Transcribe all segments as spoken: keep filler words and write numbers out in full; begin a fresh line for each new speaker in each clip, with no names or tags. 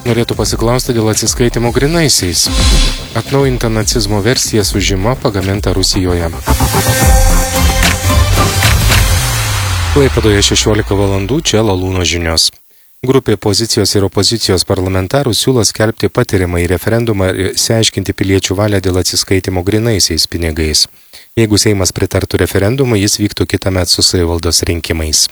Norėtų pasiklausti dėl atsiskaitimo grynaisiais. Atnaujinta nacizmo versija su žyma pagaminta Rusijoje. Klaipėdoje šešiolika valandų, čia Lalūno žinios. Grupė pozicijos ir opozicijos parlamentarų siūlo skelbti patiriamąjį referendumą ir išsiaiškinti piliečių valią dėl atsiskaitimo grynaisiais pinigais. Jeigu Seimas pritartų referendumui, jis vyktų kitąmet su savivaldos rinkimais.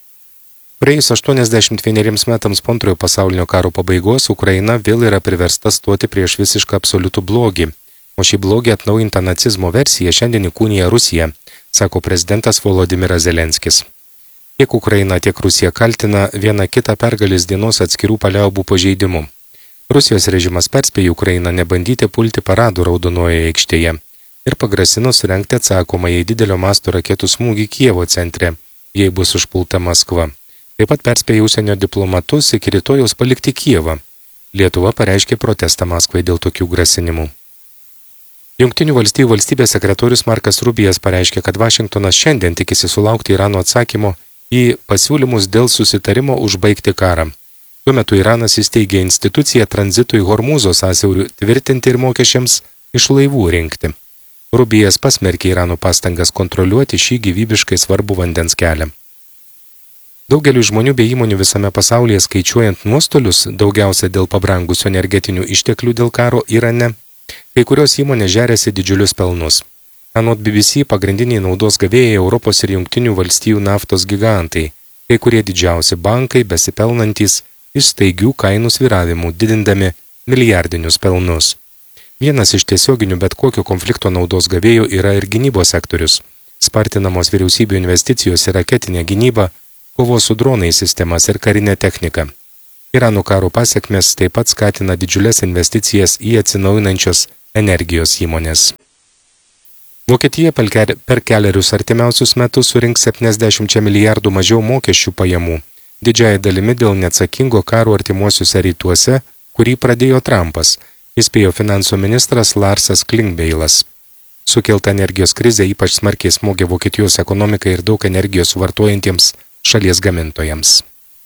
Praėjus aštuoniasdešimt vieneriems metams po antrojo pasaulinio karo pabaigos Ukraina vėl yra priversta stoti prieš visišką absoliutų blogį, o šį blogį atnaujinta nacizmo versija šiandien įkūnija Rusija, sako prezidentas Volodimiras Zelenskis. Tiek Ukraina, tiek Rusija kaltina vieną kitą pergalės dienos atskirų paliaubų pažeidimų. Rusijos režimas perspėjo Ukrainą nebandyti pulti paradų Raudonojoje aikštėje ir pagrasino surengti atsakomąjį didelio masto raketų smūgį Kijevo centre, jei bus užpulta Maskva. Taip pat perspėjo užsienio diplomatus iki rytojaus palikti Kijevą. Lietuva pareiškė protestą Maskvai dėl tokių grasinimų. Jungtinių valstijų valstybės sekretorius Markas Rubijas pareiškė, kad Vašingtonas šiandien tikisi sulaukti Irano atsakymo į pasiūlymus dėl susitarimo užbaigti karą. Tuo metu Iranas įsteigė instituciją tranzitui Hormūzo sąsiauriu tvirtinti ir mokesčiams iš laivų rinkti. Rubijas pasmerkė Irano pastangas kontroliuoti šį gyvybiškai svarbų vandens kelią. Daugeliu žmonių bei įmonių visame pasaulyje skaičiuojant nuostolius, daugiausia dėl pabrangusių energetinių išteklių dėl karo Irane, kai kurios įmonės žeriasi didžiulius pelnus. Anot B B C pagrindiniai naudos gavėjai Europos ir Jungtinių valstijų naftos gigantai, kai kurie didžiausi bankai besipelnantys iš staigių kainų svyravimų, didindami milijardinius pelnus. Vienas iš tiesioginių bet kokio konflikto naudos gavėjų yra ir gynybos sektorius. Spartinamos vyriausybių investicijos į raketinę gynybą, kovos su dronais sistemas ir karinę techniką. Irano karo pasekmės taip pat skatina didžiulės investicijas į atsinaujinančios energijos įmonės. Vokietija per keliarius artimiausius metus surinks septyniasdešimt milijardų mažiau mokesčių pajamų, didžiąją dalimi dėl neatsakingo karo artimuosiuose rytuose, kurį pradėjo Trumpas, įspėjo finansų ministras Larsas Klingbeilas. Sukelta energijos krizė ypač smarkiai smogė Vokietijos ekonomikai ir daug energijos suvartojantiems šalies gamintojams.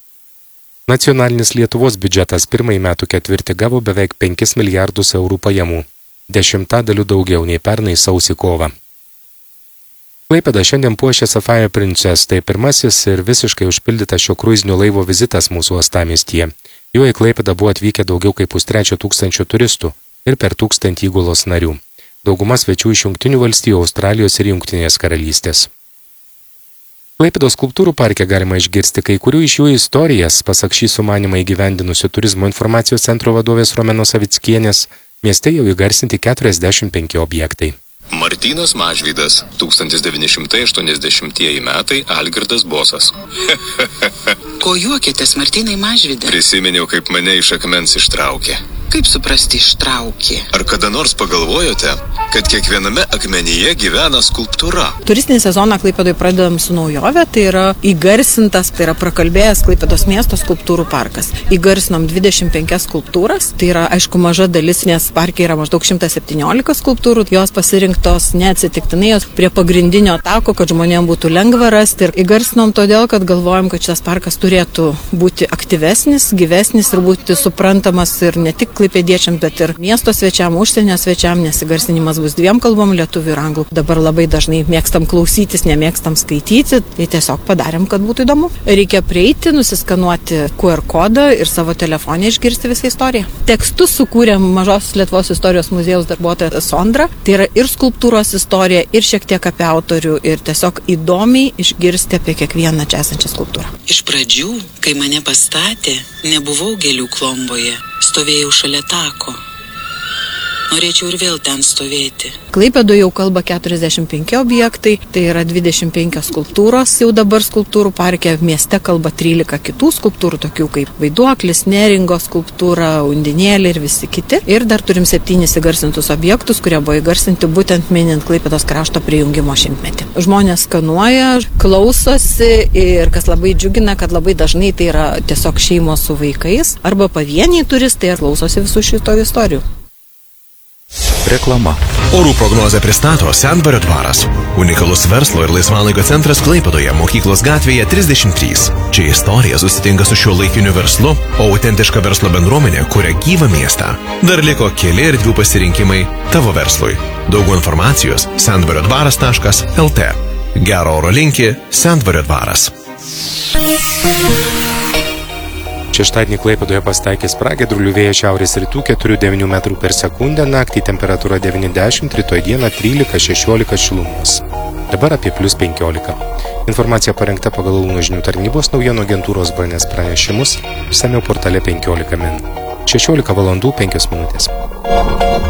Nacionalinis Lietuvos biudžetas pirmąjį metų ketvirtį gavo beveik penkis milijardus eurų pajamų, dešimtadalių daugiau nei pernai sausį kovą. Klaipėda šiandien puošia Sapphire Princess, tai pirmasis ir visiškai užpildytas šio kruizinio laivo vizitas mūsų uostamiestyje. Juo į Klaipėdą buvo atvykę daugiau kaip pustrečio tūkstančio turistų ir per tūkstantį įgulos narių. Dauguma svečių iš Jungtinių valstijų, Australijos ir Jungtinės karalystės. Klaipėdos skulptūrų parke galima išgirsti kai kurių iš jų istorijas, pasak šį sumanymą įgyvendinusio turizmo informacijos centro vadovės Romenos Savickienės, mieste jau įgarsinti keturiasdešimt penki objektai.
Martynas Mažvydas, tūkstantis devyni šimtai aštuoniasdešimtieji metai, Algirdas Bosas.
Ko juokėtės, Martynai Mažvydai?
Prisiminiau, kaip mane iš akmens ištraukė.
Kaip suprasti ištraukė?
Ar kada nors pagalvojote, kad kiekviename akmenyje gyvena skulptūra?
Turistinį sezoną Klaipėdoje pradedam su naujove, tai yra įgarsintas, tai yra prakalbėjęs Klaipėdos miesto skulptūrų parkas. Įgarsinom dvidešimt penkias skulptūras, tai yra aišku maža dalis, nes parke yra maždaug šimtas septyniolika skulptūrų, jos pasirinktos neatsitiktinai, jos prie pagrindinio tako, kad žmonėms būtų lengva rasti. Ir įgarsinom todėl, kad galvojam, kad šitas parkas turėtų būti aktyvesnis, gyvesnis ir būti suprantamas ir ne tik klaipėdiečiams, bet ir miesto svečiam, užsienio svečiam, nes įgarsinimas bus dviem kalbom, lietuvių ir anglų. Dabar labai dažnai mėgstam klausytis, nemėgstam skaityti, tai tiesiog padarėm, kad būtų įdomu. Reikia prieiti, nusiskanuoti Q R kodą ir savo telefonę išgirsti visą istoriją. Tekstus sukūrė Mažosios Lietuvos istorijos muziejaus darbuotoja Sondra. Tai yra ir skulptūros istorija, ir šiek tiek apie autorių, ir tiesiog įdomiai išgirsti apie kiekvieną čia esančią skulptūrą.
Iš pradžių, kai mane pastatė, nebuvau gėlių klomboje, stovėjau šalia tako. Norėčiau ir vėl ten stovėti.
Klaipėdoje jau kalba keturiasdešimt penki objektai, tai yra dvidešimt penkios skulptūros, jau dabar skulptūrų parke, mieste kalba trylika kitų skulptūrų, tokių kaip Vaiduoklis, Neringos skulptūra, Undinėlė ir visi kiti. Ir dar turim septynis įgarsintus objektus, kurie buvo įgarsinti būtent minint Klaipėdos krašto prijungimo šimtmetį. Žmonės skanuoja, klausosi ir kas labai džiugina, kad labai dažnai tai yra tiesiog šeimos su vaikais arba pavieniai turistai ir klausosi visų šito istorijų.
Reklama.
Orų prognozę pristato Sendvario dvaras. Unikalus verslo ir laisvalaikio centras Klaipėdoje, Mokyklos gatvėje trisdešimt trys. Čia istorija susitinka su šiuo laikiniu verslu, o autentiška verslo bendruomenė kuria gyvą miestą. Dar liko keli erdvių pasirinkimai tavo verslui. Daugiau informacijos sendvario dvaras taškas el te. Gero oro linki Sendvario dvaras.
Šeštadienį Klaipėdoje pasitaikys pragiedrulių, vėjas šiaurės rytų keturi devyni metrų per sekundę, naktį temperatūra devyni dešimt, rytoj dieną trylika šešiolika šilumos. Dabar apie plius penkiolika. Informacija parengta pagal Launo žinių tarnybos naujienų agentūros B N S pranešimus, išsamiau portale penkiolika min. šešiolika valandų penkios minutės.